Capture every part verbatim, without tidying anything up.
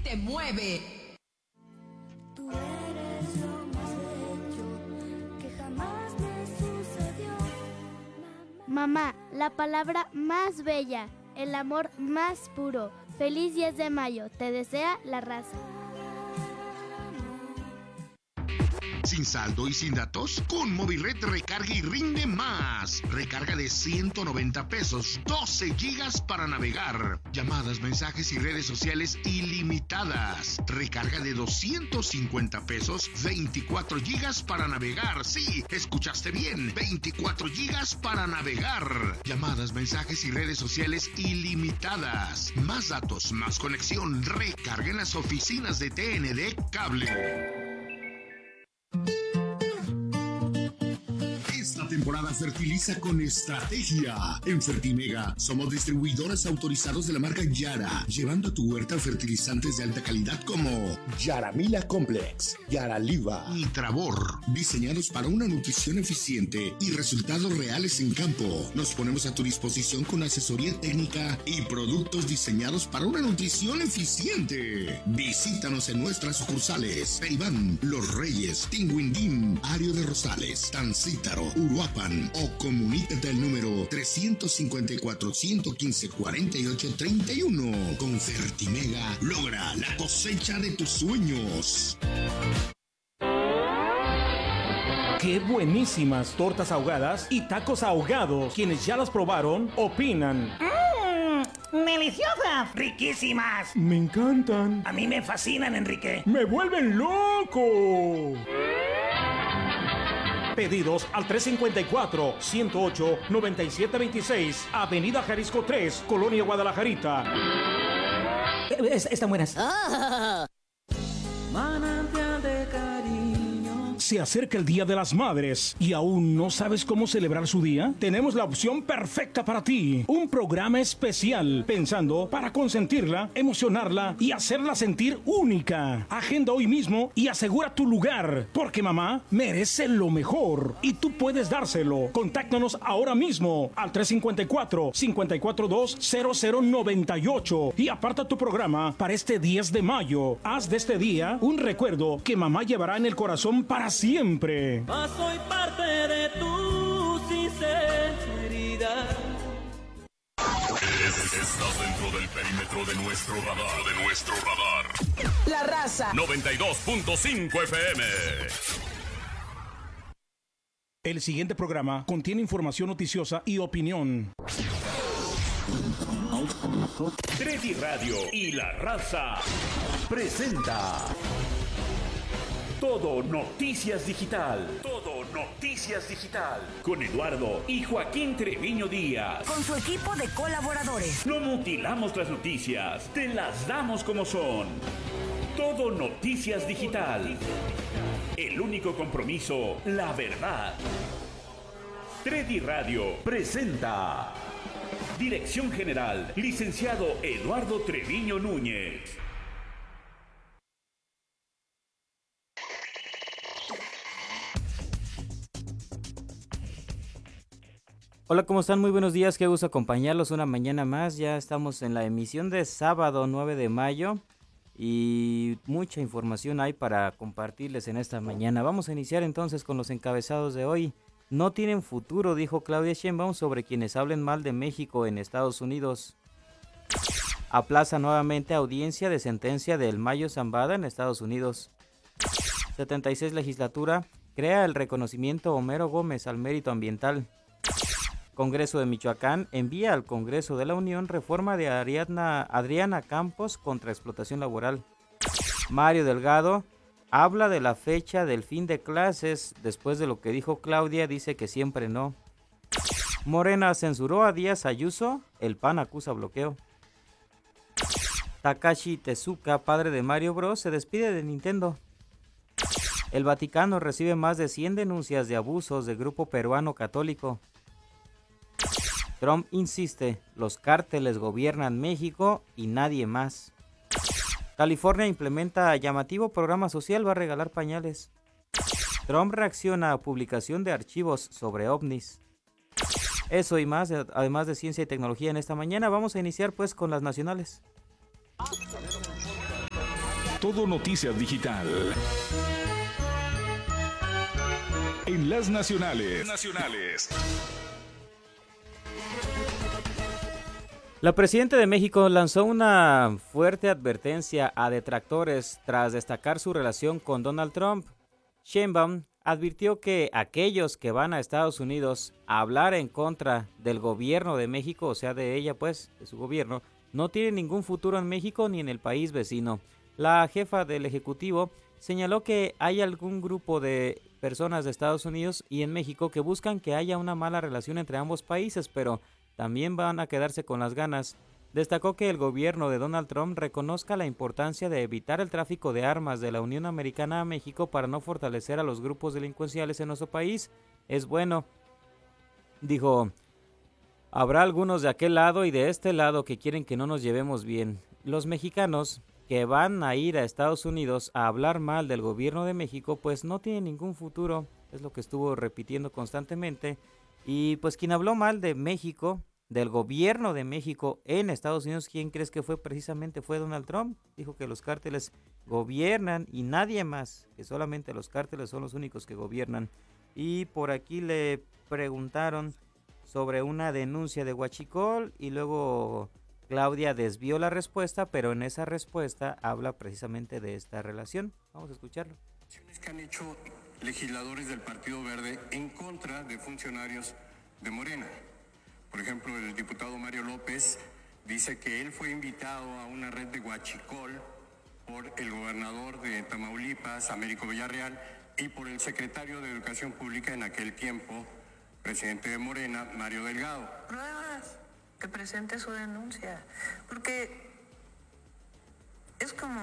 te mueve. Tú eres lo más bello que jamás me sucedió. Mamá, la palabra más bella, el amor más puro. Feliz diez de mayo, te desea La Raza. ¿Sin saldo y sin datos? Con Movilred recarga y rinde más. Recarga de ciento noventa pesos, doce gigas para navegar. Llamadas, mensajes y redes sociales ilimitadas. Recarga de doscientos cincuenta pesos, veinticuatro gigas para navegar. Sí, escuchaste bien, veinticuatro gigas para navegar. Llamadas, mensajes y redes sociales ilimitadas. Más datos, más conexión. Recarga en las oficinas de T N D Cable. Esta temporada fertiliza con estrategia. En Fertimega somos distribuidores autorizados de la marca Yara, llevando a tu huerta fertilizantes de alta calidad como Yaramila Complex, Yaraliva y Travor, diseñados para una nutrición eficiente y resultados reales en campo. Nos ponemos a tu disposición con asesoría técnica y productos diseñados para una nutrición eficiente. Visítanos en nuestras sucursales: Peribán, Los Reyes, Tinguindín, Ario de Rosales, Tancítaro, Uruapan, o comunícate al número trescientos cincuenta y cuatro, ciento quince, cuarenta y ocho, treinta y uno. Con Fertimega logra la cosecha de tus sueños. ¡Qué buenísimas tortas ahogadas y tacos ahogados! Quienes ya las probaron, opinan. ¡Mmm! ¡Deliciosas! ¡Riquísimas! Me encantan. A mí me fascinan, Enrique. ¡Me vuelven loco! Pedidos al tres cinco cuatro, ciento ocho, noventa y siete veintiséis, Avenida Jalisco tres, Colonia Guadalajarita. Es, están buenas. Ah. Manantial de cariño. Se acerca el Día de las Madres y aún no sabes cómo celebrar su día. Tenemos la opción perfecta para ti. Un programa especial pensando para consentirla, emocionarla y hacerla sentir única. Agenda hoy mismo y asegura tu lugar, porque mamá merece lo mejor y tú puedes dárselo. Contáctanos ahora mismo al tres cinco cuatro, cinco cuatro dos, cero cero nueve ocho y aparta tu programa para este diez de mayo. Haz de este día un recuerdo que mamá llevará en el corazón para siempre. Mas soy parte de tu sinceridad. Estás dentro del perímetro de nuestro radar, de nuestro radar. La Raza noventa y dos punto cinco F M. El siguiente programa contiene información noticiosa y opinión. Tredi Radio y La Raza presenta Todo Noticias Digital. Todo Noticias Digital. Con Eduardo y Joaquín Treviño Díaz. Con su equipo de colaboradores. No mutilamos las noticias, te las damos como son. Todo Noticias Digital. El único compromiso, la verdad. Tredi Radio presenta. Dirección General, licenciado Eduardo Treviño Núñez. Hola, ¿cómo están? Muy buenos días, qué gusto acompañarlos una mañana más. Ya estamos en la emisión de sábado nueve de mayo y mucha información hay para compartirles en esta mañana. Vamos a iniciar entonces con los encabezados de hoy. No tienen futuro, dijo Claudia Sheinbaum sobre quienes hablen mal de México en Estados Unidos. Aplaza nuevamente audiencia de sentencia del Mayo Zambada en Estados Unidos. setenta y seis legislatura crea el reconocimiento Homero Gómez al mérito ambiental. Congreso de Michoacán envía al Congreso de la Unión reforma de Ariadna, Adriana Campos contra explotación laboral. Mario Delgado habla de la fecha del fin de clases. Después de lo que dijo Claudia, dice que siempre no. Morena censuró a Díaz Ayuso. El P A N acusa bloqueo. Takashi Tezuka, padre de Mario Bros, se despide de Nintendo. El Vaticano recibe más de cien denuncias de abusos de grupo peruano católico. Trump insiste, los cárteles gobiernan México y nadie más. California implementa llamativo programa social, va a regalar pañales. Trump reacciona a publicación de archivos sobre ovnis. Eso y más, además de ciencia y tecnología en esta mañana. Vamos a iniciar pues con las nacionales. Todo Noticias Digital. En las nacionales. Nacionales. La presidenta de México lanzó una fuerte advertencia a detractores tras destacar su relación con Donald Trump. Sheinbaum advirtió que aquellos que van a Estados Unidos a hablar en contra del gobierno de México, o sea, de ella pues, de su gobierno, no tienen ningún futuro en México ni en el país vecino. La jefa del Ejecutivo señaló que hay algún grupo de personas de Estados Unidos y en México que buscan que haya una mala relación entre ambos países, pero también van a quedarse con las ganas. Destacó que el gobierno de Donald Trump reconozca la importancia de evitar el tráfico de armas de la Unión Americana a México para no fortalecer a los grupos delincuenciales en nuestro país. Es bueno, dijo, habrá algunos de aquel lado y de este lado que quieren que no nos llevemos bien. Los mexicanos que van a ir a Estados Unidos a hablar mal del gobierno de México, pues no tienen ningún futuro, es lo que estuvo repitiendo constantemente. Y pues quien habló mal de México, del gobierno de México en Estados Unidos, ¿quién crees que fue? Precisamente fue Donald Trump. Dijo que los cárteles gobiernan y nadie más, que solamente los cárteles son los únicos que gobiernan. Y por aquí le preguntaron sobre una denuncia de huachicol y luego Claudia desvió la respuesta, pero en esa respuesta habla precisamente de esta relación. Vamos a escucharlo. Que han hecho legisladores del Partido Verde en contra de funcionarios de Morena. Por ejemplo, el diputado Mario López dice que él fue invitado a una red de huachicol por el gobernador de Tamaulipas, Américo Villarreal, y por el secretario de Educación Pública en aquel tiempo, presidente de Morena, Mario Delgado. Pruebas, que presente su denuncia, porque es como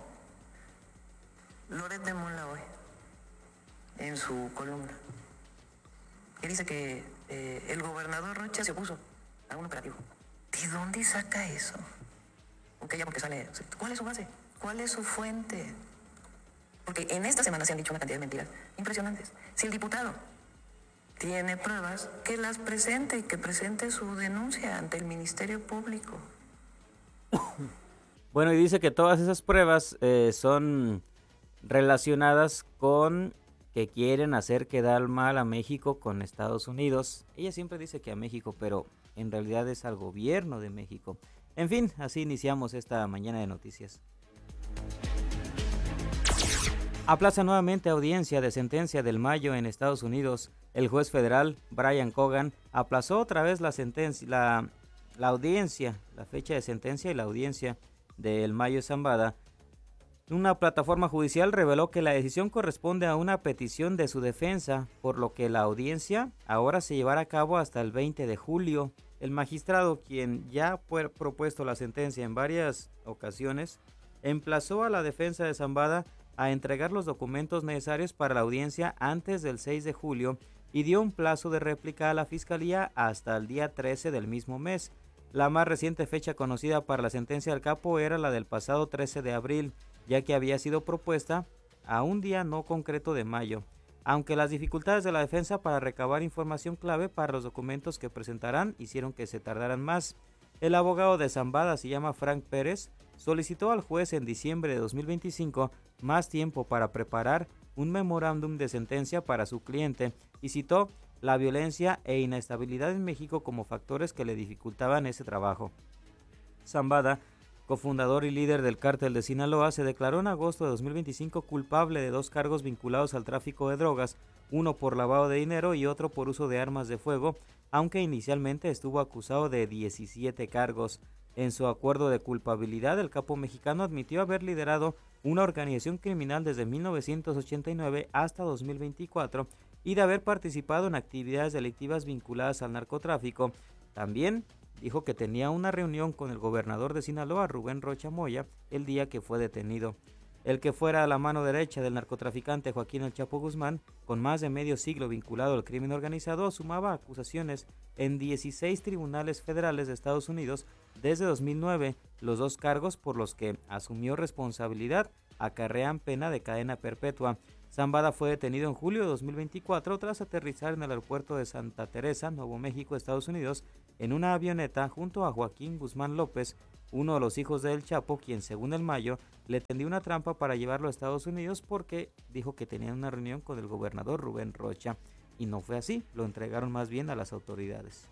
Loret de Mola hoy, en su columna, que dice que eh, el gobernador Rocha se opuso a un operativo. ¿De dónde saca eso? Porque ya porque sale, ¿cuál es su base? ¿Cuál es su fuente? Porque en esta semana se han dicho una cantidad de mentiras impresionantes. Si el diputado tiene pruebas, que las presente y que presente su denuncia ante el Ministerio Público. Bueno, y dice que todas esas pruebas eh, son relacionadas con que quieren hacer quedar mal a México con Estados Unidos. Ella siempre dice que a México, pero en realidad es al gobierno de México. En fin, así iniciamos esta mañana de noticias. Aplaza nuevamente audiencia de sentencia del Mayo en Estados Unidos. El juez federal Brian Cogan aplazó otra vez la sentencia, la, la audiencia, la fecha de sentencia y la audiencia del Mayo Zambada. Una plataforma judicial reveló que la decisión corresponde a una petición de su defensa, por lo que la audiencia ahora se llevará a cabo hasta el veinte de julio. El magistrado, quien ya fue propuesto la sentencia en varias ocasiones, emplazó a la defensa de Zambada a entregar los documentos necesarios para la audiencia antes del seis de julio y dio un plazo de réplica a la fiscalía hasta el día trece del mismo mes. La más reciente fecha conocida para la sentencia del capo era la del pasado trece de abril, ya que había sido propuesta a un día no concreto de mayo, aunque las dificultades de la defensa para recabar información clave para los documentos que presentarán hicieron que se tardaran más. El abogado de Zambada, se llama Frank Pérez, solicitó al juez en diciembre de dos mil veinticinco más tiempo para preparar un memorándum de sentencia para su cliente y citó la violencia e inestabilidad en México como factores que le dificultaban ese trabajo. Zambada, cofundador y líder del cártel de Sinaloa, se declaró en agosto de dos mil veinticinco culpable de dos cargos vinculados al tráfico de drogas, uno por lavado de dinero y otro por uso de armas de fuego, aunque inicialmente estuvo acusado de diecisiete cargos. En su acuerdo de culpabilidad, el capo mexicano admitió haber liderado una organización criminal desde mil novecientos ochenta y nueve hasta dos mil veinticuatro y de haber participado en actividades delictivas vinculadas al narcotráfico. También dijo que tenía una reunión con el gobernador de Sinaloa, Rubén Rocha Moya, el día que fue detenido. El que fuera la mano derecha del narcotraficante Joaquín El Chapo Guzmán, con más de medio siglo vinculado al crimen organizado, sumaba acusaciones en dieciséis tribunales federales de Estados Unidos desde dos mil nueve. Los dos cargos por los que asumió responsabilidad acarrean pena de cadena perpetua. Zambada fue detenido en julio de dos mil veinticuatro tras aterrizar en el aeropuerto de Santa Teresa, Nuevo México, Estados Unidos, en una avioneta junto a Joaquín Guzmán López, uno de los hijos del Chapo, quien según el Mayo le tendió una trampa para llevarlo a Estados Unidos porque dijo que tenía una reunión con el gobernador Rubén Rocha. Y no fue así, lo entregaron más bien a las autoridades.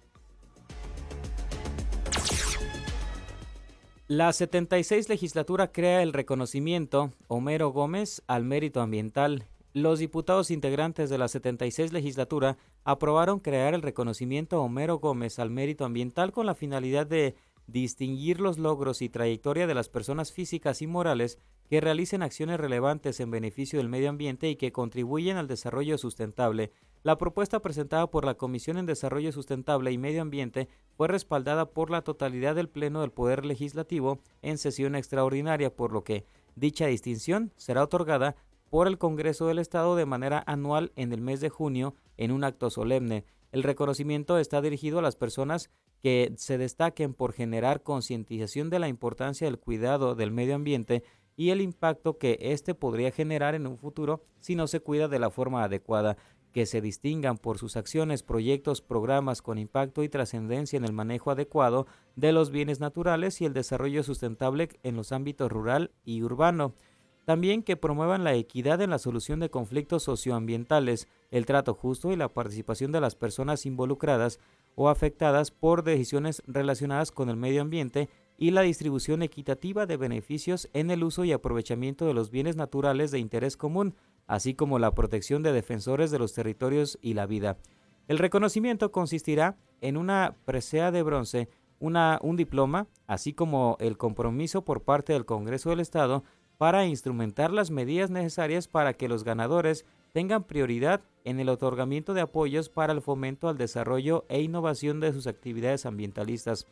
La setenta y seis legislatura crea el reconocimiento Homero Gómez al mérito ambiental. Los diputados integrantes de la setenta y seis legislatura aprobaron crear el reconocimiento Homero Gómez al mérito ambiental con la finalidad de distinguir los logros y trayectoria de las personas físicas y morales que realicen acciones relevantes en beneficio del medio ambiente y que contribuyen al desarrollo sustentable. La propuesta presentada por la Comisión en Desarrollo Sustentable y Medio Ambiente fue respaldada por la totalidad del Pleno del Poder Legislativo en sesión extraordinaria, por lo que dicha distinción será otorgada por el Congreso del Estado de manera anual en el mes de junio en un acto solemne. El reconocimiento está dirigido a las personas que se destaquen por generar concientización de la importancia del cuidado del medio ambiente y el impacto que éste podría generar en un futuro si no se cuida de la forma adecuada, que se distingan por sus acciones, proyectos, programas con impacto y trascendencia en el manejo adecuado de los bienes naturales y el desarrollo sustentable en los ámbitos rural y urbano. También que promuevan la equidad en la solución de conflictos socioambientales, el trato justo y la participación de las personas involucradas o afectadas por decisiones relacionadas con el medio ambiente y la distribución equitativa de beneficios en el uso y aprovechamiento de los bienes naturales de interés común, así como la protección de defensores de los territorios y la vida. El reconocimiento consistirá en una presea de bronce, una, un diploma, así como el compromiso por parte del Congreso del Estado para instrumentar las medidas necesarias para que los ganadores tengan prioridad en el otorgamiento de apoyos para el fomento al desarrollo e innovación de sus actividades ambientalistas.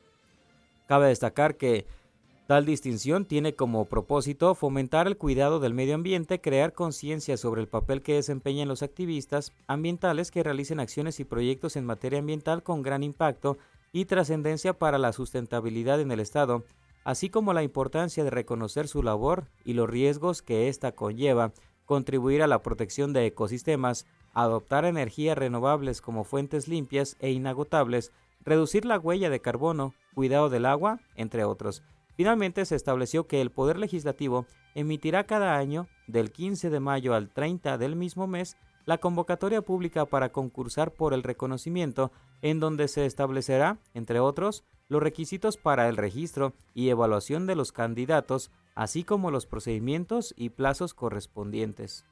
Cabe destacar que tal distinción tiene como propósito fomentar el cuidado del medio ambiente, crear conciencia sobre el papel que desempeñan los activistas ambientales que realicen acciones y proyectos en materia ambiental con gran impacto y trascendencia para la sustentabilidad en el Estado, así como la importancia de reconocer su labor y los riesgos que ésta conlleva, contribuir a la protección de ecosistemas, adoptar energías renovables como fuentes limpias e inagotables, reducir la huella de carbono, cuidado del agua, entre otros. Finalmente, se estableció que el Poder Legislativo emitirá cada año, del quince de mayo al treinta del mismo mes, la convocatoria pública para concursar por el reconocimiento, en donde se establecerá, entre otros, los requisitos para el registro y evaluación de los candidatos, así como los procedimientos y plazos correspondientes.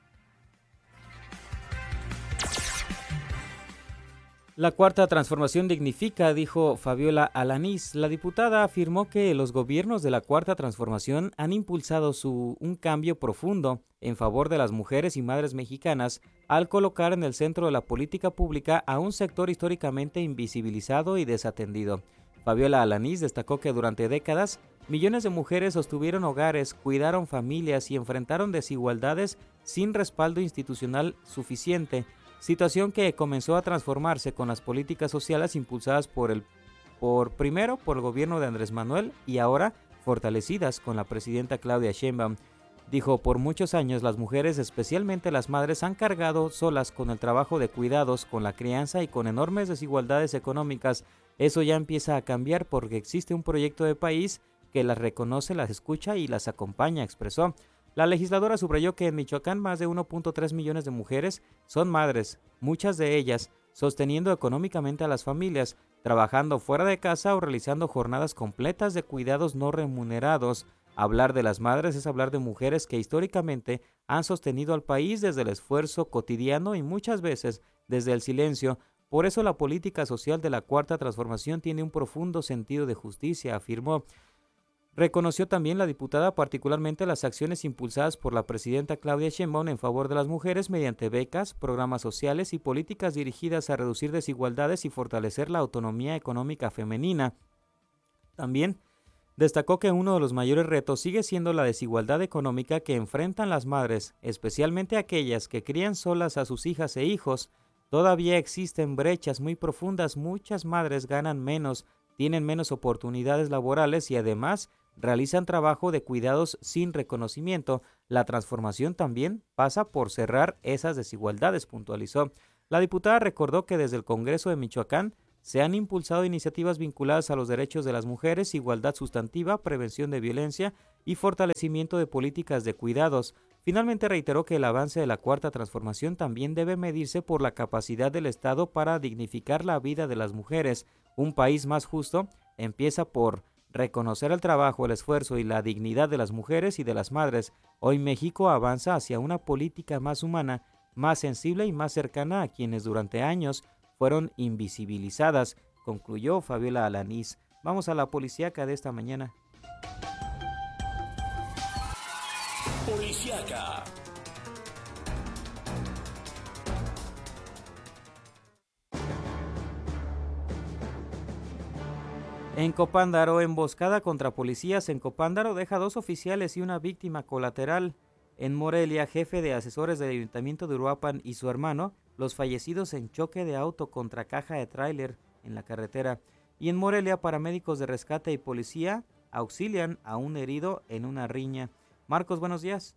La cuarta transformación dignifica, dijo Fabiola Alanís. La diputada afirmó que los gobiernos de la cuarta transformación han impulsado su, un cambio profundo en favor de las mujeres y madres mexicanas al colocar en el centro de la política pública a un sector históricamente invisibilizado y desatendido. Fabiola Alanís destacó que durante décadas millones de mujeres sostuvieron hogares, cuidaron familias y enfrentaron desigualdades sin respaldo institucional suficiente, situación que comenzó a transformarse con las políticas sociales impulsadas por el por primero por el gobierno de Andrés Manuel y ahora fortalecidas con la presidenta Claudia Sheinbaum. Dijo, por muchos años las mujeres, especialmente las madres, han cargado solas con el trabajo de cuidados, con la crianza y con enormes desigualdades económicas. Eso ya empieza a cambiar porque existe un proyecto de país que las reconoce, las escucha y las acompaña, expresó. La legisladora subrayó que en Michoacán más de uno punto tres millones de mujeres son madres, muchas de ellas sosteniendo económicamente a las familias, trabajando fuera de casa o realizando jornadas completas de cuidados no remunerados. Hablar de las madres es hablar de mujeres que históricamente han sostenido al país desde el esfuerzo cotidiano y muchas veces desde el silencio. Por eso la política social de la Cuarta Transformación tiene un profundo sentido de justicia, afirmó. Reconoció también la diputada particularmente las acciones impulsadas por la presidenta Claudia Sheinbaum en favor de las mujeres mediante becas, programas sociales y políticas dirigidas a reducir desigualdades y fortalecer la autonomía económica femenina. También destacó que uno de los mayores retos sigue siendo la desigualdad económica que enfrentan las madres, especialmente aquellas que crían solas a sus hijas e hijos. Todavía existen brechas muy profundas, muchas madres ganan menos, tienen menos oportunidades laborales y además realizan trabajo de cuidados sin reconocimiento. La transformación también pasa por cerrar esas desigualdades, puntualizó. La diputada recordó que desde el Congreso de Michoacán Se han impulsado iniciativas vinculadas a los derechos de las mujeres, igualdad sustantiva, prevención de violencia y fortalecimiento de políticas de cuidados. Finalmente reiteró que el avance de la Cuarta Transformación también debe medirse por la capacidad del Estado para dignificar la vida de las mujeres. Un país más justo empieza por reconocer el trabajo, el esfuerzo y la dignidad de las mujeres y de las madres. Hoy México avanza hacia una política más humana, más sensible y más cercana a quienes durante años fueron invisibilizadas, concluyó Fabiola Alanís. Vamos a la policíaca de esta mañana. Policíaca. En Copándaro, emboscada contra policías en Copándaro deja dos oficiales y una víctima colateral. En Morelia, jefe de asesores del Ayuntamiento de Uruapan y su hermano, los fallecidos en choque de auto contra caja de tráiler en la carretera. Y en Morelia, paramédicos de rescate y policía auxilian a un herido en una riña. Marcos, buenos días.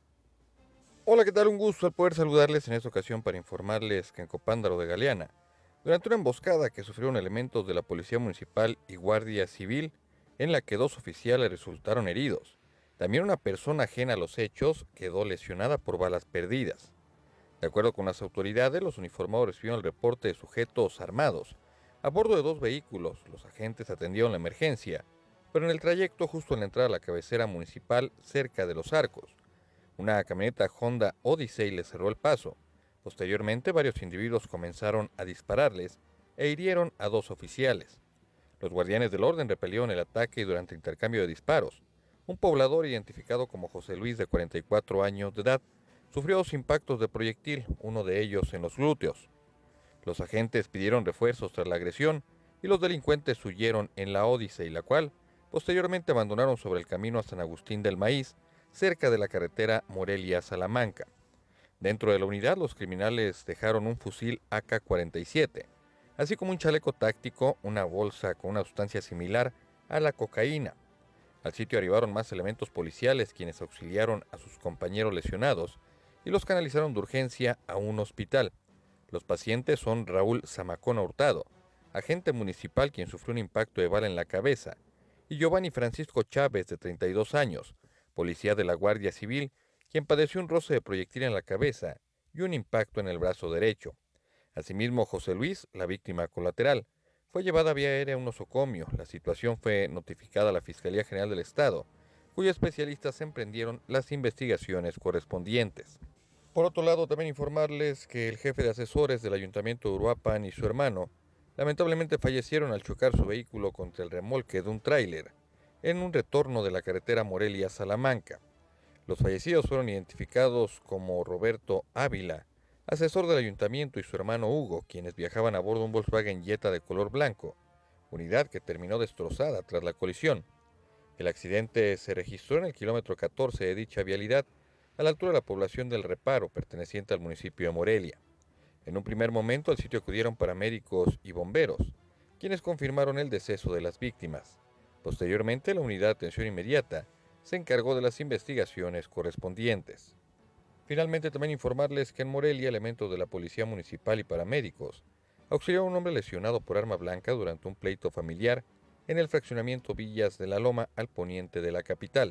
Hola, ¿qué tal? Un gusto al poder saludarles en esta ocasión para informarles que en Copándaro de Galeana, durante una emboscada que sufrieron elementos de la Policía Municipal y Guardia Civil, en la que dos oficiales resultaron heridos. También una persona ajena a los hechos quedó lesionada por balas perdidas. De acuerdo con las autoridades, los uniformados recibieron el reporte de sujetos armados. A bordo de dos vehículos, los agentes atendieron la emergencia, pero en el trayecto justo en la entrada a la cabecera municipal, cerca de Los Arcos, una camioneta Honda Odyssey les cerró el paso. Posteriormente, varios individuos comenzaron a dispararles e hirieron a dos oficiales. Los guardianes del orden repelieron el ataque y durante intercambio de disparos, un poblador identificado como José Luis, de cuarenta y cuatro años de edad, sufrió dos impactos de proyectil, uno de ellos en los glúteos. Los agentes pidieron refuerzos tras la agresión y los delincuentes huyeron en la Odyssey, la cual posteriormente abandonaron sobre el camino a San Agustín del Maíz, cerca de la carretera Morelia-Salamanca. Dentro de la unidad, los criminales dejaron un fusil A K cuarenta y siete, así como un chaleco táctico, una bolsa con una sustancia similar a la cocaína. Al sitio arribaron más elementos policiales, quienes auxiliaron a sus compañeros lesionados y los canalizaron de urgencia a un hospital. Los pacientes son Raúl Zamacona Hurtado, agente municipal quien sufrió un impacto de bala en la cabeza, y Giovanni Francisco Chávez, de treinta y dos años, policía de la Guardia Civil, quien padeció un roce de proyectil en la cabeza y un impacto en el brazo derecho. Asimismo, José Luis, la víctima colateral, fue llevada vía aérea a un nosocomio. La situación fue notificada a la Fiscalía General del Estado, cuyos especialistas emprendieron las investigaciones correspondientes. Por otro lado, también informarles que el jefe de asesores del Ayuntamiento de Uruapan y su hermano lamentablemente fallecieron al chocar su vehículo contra el remolque de un tráiler en un retorno de la carretera Morelia-Salamanca. Los fallecidos fueron identificados como Roberto Ávila, asesor del ayuntamiento, y su hermano Hugo, quienes viajaban a bordo de un Volkswagen Jetta de color blanco, unidad que terminó destrozada tras la colisión. El accidente se registró en el kilómetro catorce de dicha vialidad, a la altura de la población del Reparo, perteneciente al municipio de Morelia. En un primer momento al sitio acudieron paramédicos y bomberos, quienes confirmaron el deceso de las víctimas. Posteriormente, la unidad de atención inmediata se encargó de las investigaciones correspondientes. Finalmente, también informarles que en Morelia, elementos de la Policía Municipal y paramédicos auxiliaron a un hombre lesionado por arma blanca durante un pleito familiar en el fraccionamiento Villas de la Loma, al poniente de la capital.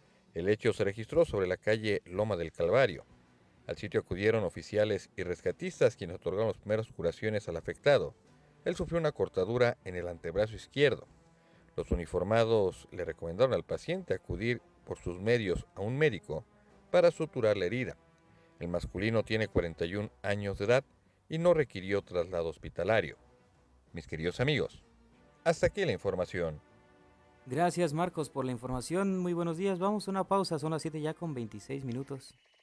El hecho se registró sobre la calle Loma del Calvario. Al sitio acudieron oficiales y rescatistas, quienes otorgaron las primeras curaciones al afectado. Él sufrió una cortadura en el antebrazo izquierdo. Los uniformados le recomendaron al paciente acudir por sus medios a un médico para suturar la herida. El masculino tiene cuarenta y un años de edad y no requirió traslado hospitalario. Mis queridos amigos, hasta aquí la información. Gracias, Marcos, por la información. Muy buenos días. Vamos a una pausa. Son las siete ya con veintiséis minutos.